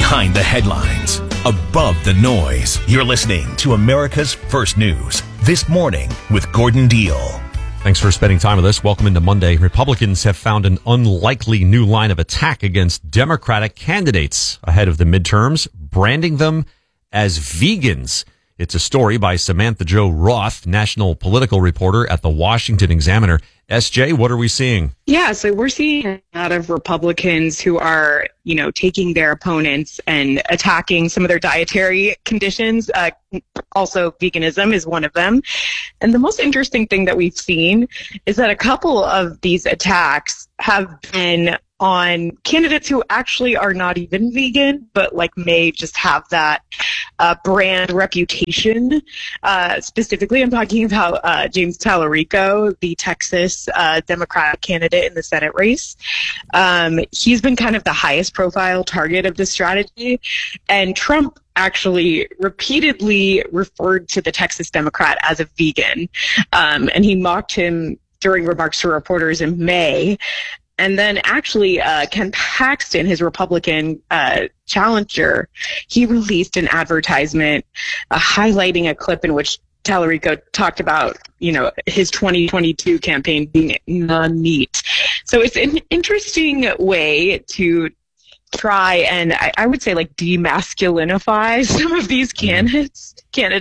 Behind the headlines, above the noise. You're listening to America's First News This Morning with Gordon Deal. Thanks for spending time with us. Welcome into Monday. Republicans have found an unlikely new line of attack against Democratic candidates ahead of the midterms, branding them as vegans. It's a story by Samantha Jo Roth, national political reporter at the Washington Examiner. SJ, what are we seeing? Yeah, so we're seeing a lot of Republicans who are, taking their opponents and attacking some of their dietary conditions. Also, veganism is one of them. And the most interesting thing that we've seen is that a couple of these attacks have been on candidates who actually are not even vegan, but may just have that brand reputation. Specifically, I'm talking about James Tallarico, the Texas Democratic candidate in the Senate race. He's been kind of the highest profile target of this strategy, and Trump actually repeatedly referred to the Texas Democrat as a vegan, and he mocked him during remarks to reporters in May. And then actually, Ken Paxton, his Republican challenger, he released an advertisement highlighting a clip in which Tallarico talked about, his 2022 campaign being non-meat. So it's an interesting way to try and I would say demasculinify some of these candidates.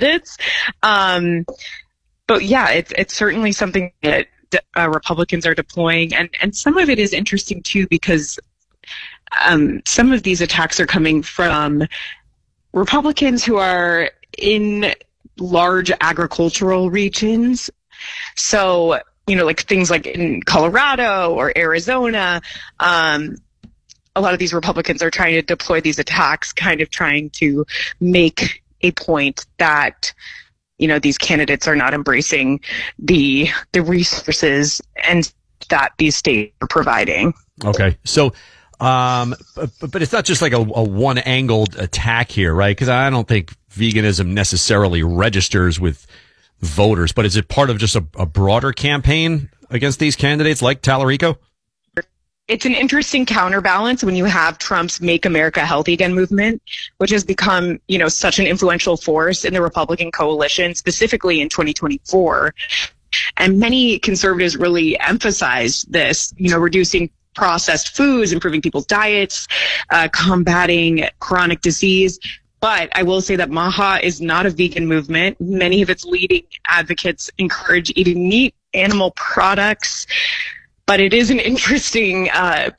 But yeah, it's certainly something that Republicans are deploying, and some of it is interesting too because some of these attacks are coming from Republicans who are in large agricultural regions. So, things like in Colorado or Arizona, a lot of these Republicans are trying to deploy these attacks, kind of trying to make a point that these candidates are not embracing the resources and that these states are providing. Okay. So, but it's not just a one-angled attack here, right? Because I don't think veganism necessarily registers with voters, but is it part of just a broader campaign against these candidates like Tallarico? It's an interesting counterbalance when you have Trump's Make America Healthy Again movement, which has become, such an influential force in the Republican coalition, specifically in 2024. And many conservatives really emphasize this, reducing processed foods, improving people's diets, combating chronic disease. But I will say that MAHA is not a vegan movement. Many of its leading advocates encourage eating meat, animal products. But it is an interesting,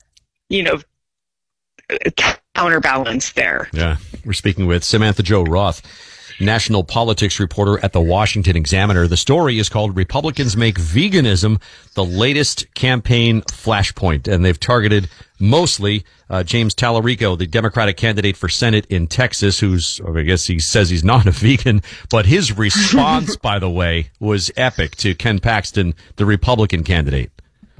counterbalance there. Yeah. We're speaking with Samantha Jo Roth, national politics reporter at the Washington Examiner. The story is called Republicans Make Veganism the Latest Campaign Flashpoint. And they've targeted mostly James Tallarico, the Democratic candidate for Senate in Texas, I guess he says he's not a vegan. But his response, by the way, was epic to Ken Paxton, the Republican candidate.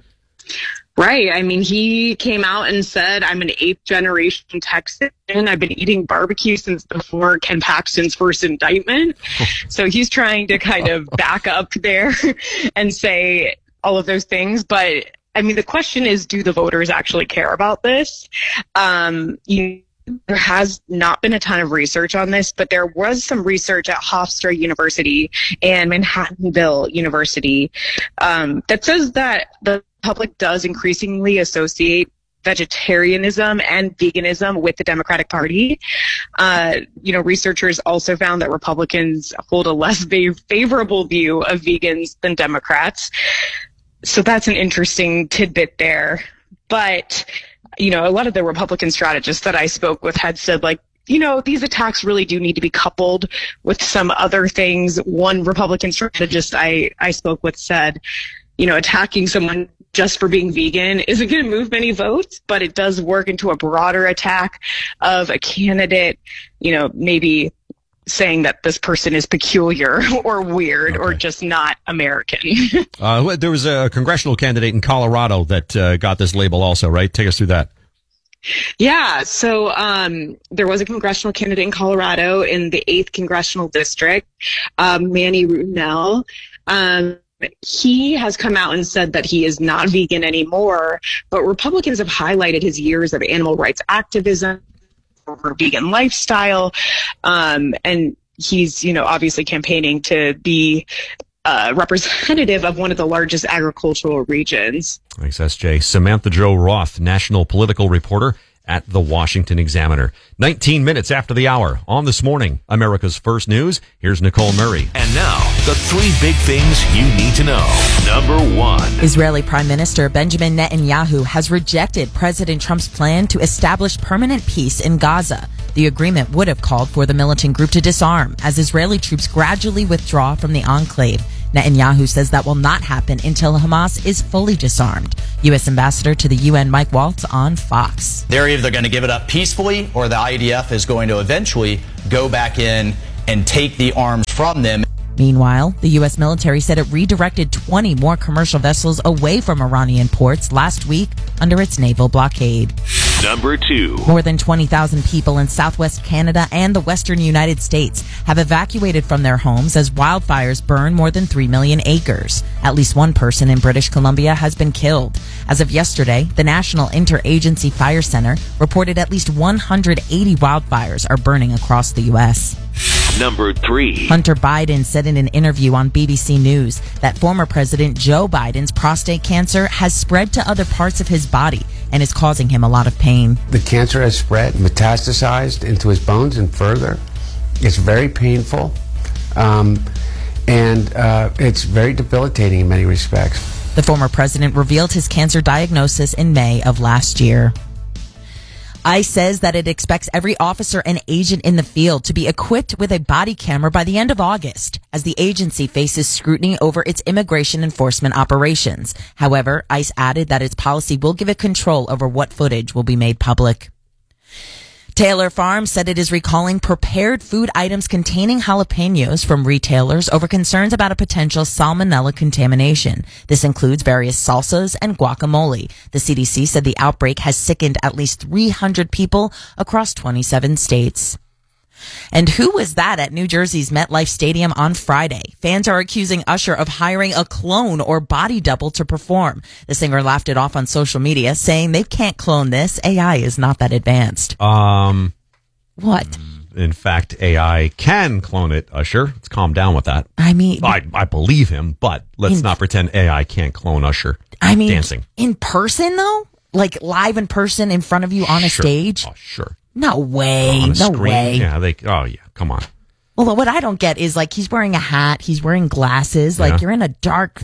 Right. I mean, he came out and said, I'm an 8th generation Texan. I've been eating barbecue since before Ken Paxton's first indictment. So he's trying to kind of back up there and say all of those things. But I mean, the question is, do the voters actually care about this? There has not been a ton of research on this, but there was some research at Hofstra University and Manhattanville University that says that the public does increasingly associate vegetarianism and veganism with the Democratic Party. Researchers also found that Republicans hold a less favorable view of vegans than Democrats. So that's an interesting tidbit there. But a lot of the Republican strategists that I spoke with had said, these attacks really do need to be coupled with some other things. One Republican strategist I spoke with said, attacking someone just for being vegan isn't going to move many votes, but it does work into a broader attack of a candidate, maybe saying that this person is peculiar or weird or just not American. There was a congressional candidate in Colorado that got this label also, right? Take us through that. Yeah, so there was a congressional candidate in Colorado in the 8th Congressional District, Manny Runell. He has come out and said that he is not vegan anymore, but Republicans have highlighted his years of animal rights activism, over vegan lifestyle. And he's, obviously campaigning to be representative of one of the largest agricultural regions. Thanks, SJ. Samantha Jo Roth, national political reporter at the Washington Examiner. 19 minutes after the hour on This Morning, America's First News. Here's Nicole Murray. And now, the 3 big things you need to know. Number 1. Israeli Prime Minister Benjamin Netanyahu has rejected President Trump's plan to establish permanent peace in Gaza. The agreement would have called for the militant group to disarm as Israeli troops gradually withdraw from the enclave. Netanyahu says that will not happen until Hamas is fully disarmed. U.S. Ambassador to the UN Mike Waltz on Fox. They're either going to give it up peacefully or the IDF is going to eventually go back in and take the arms from them. Meanwhile, the U.S. military said it redirected 20 more commercial vessels away from Iranian ports last week under its naval blockade. Number 2. More than 20,000 people in southwest Canada and the western United States have evacuated from their homes as wildfires burn more than 3 million acres. At least one person in British Columbia has been killed. As of yesterday, the National Interagency Fire Center reported at least 180 wildfires are burning across the U.S. Number 3. Hunter Biden said in an interview on BBC News that former President Joe Biden's prostate cancer has spread to other parts of his body and is causing him a lot of pain. The cancer has spread, metastasized into his bones and further. It's very painful, and it's very debilitating in many respects. The former president revealed his cancer diagnosis in May of last year. ICE says that it expects every officer and agent in the field to be equipped with a body camera by the end of August, as the agency faces scrutiny over its immigration enforcement operations. However, ICE added that its policy will give it control over what footage will be made public. Taylor Farms said it is recalling prepared food items containing jalapenos from retailers over concerns about a potential salmonella contamination. This includes various salsas and guacamole. The CDC said the outbreak has sickened at least 300 people across 27 states. And who was that at New Jersey's MetLife Stadium on Friday? Fans are accusing Usher of hiring a clone or body double to perform. The singer laughed it off on social media, saying they can't clone this. AI is not that advanced. What? In fact, AI can clone it, Usher. Let's calm down with that. I mean, I believe him, but let's not pretend AI can't clone Usher. Dancing. In person, though? Like live in person in front of you on a stage? Oh, sure. No way. On a No screen. way. Yeah, come on. Well, what I don't get is like he's wearing a hat, he's wearing glasses, Yeah. like you're in a dark,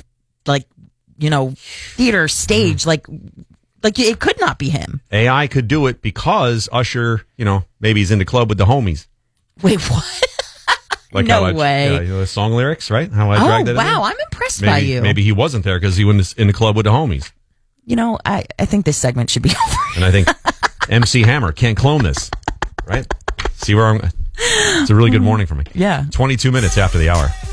theater stage, like it could not be him. AI could do it because Usher, maybe he's in the club with the homies. Wait, what? Like No how way. Yeah, the song lyrics, right? How I dragged it in. Wow, I'm impressed by you. Maybe he wasn't there because he was in the club with the homies. I think this segment should be over. And I think MC Hammer can't clone this, right? See where it's a really good morning for me. Yeah. 22 minutes after the hour.